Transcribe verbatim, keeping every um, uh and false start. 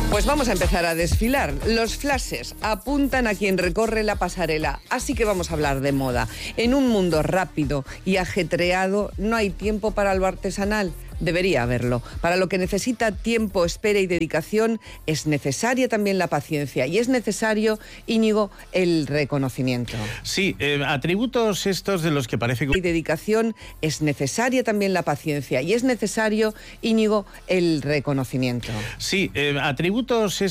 Pues vamos a empezar a desfilar. Los flashes apuntan a quien recorre la pasarela, así que vamos a hablar de moda. En un mundo rápido y ajetreado no hay tiempo para lo artesanal. Debería haberlo. Para lo que necesita tiempo, espera y dedicación, es necesaria también la paciencia y es necesario, Íñigo, el reconocimiento. Sí, eh, atributos estos de los que parece que... Y dedicación, es necesaria también la paciencia y es necesario, Íñigo, el reconocimiento. Sí, eh, atributos